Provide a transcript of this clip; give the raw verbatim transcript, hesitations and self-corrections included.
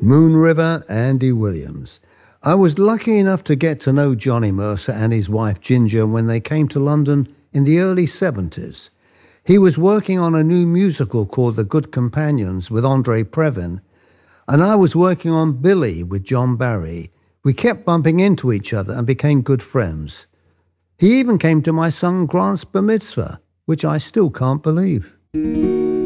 Moon River, Andy Williams. I was lucky enough to get to know Johnny Mercer and his wife Ginger when they came to London in the early seventies. He was working on a new musical called The Good Companions with Andre Previn, and I was working on Billy with John Barry. We kept bumping into each other and became good friends. He even came to my son Grant's bar mitzvah, which I still can't believe.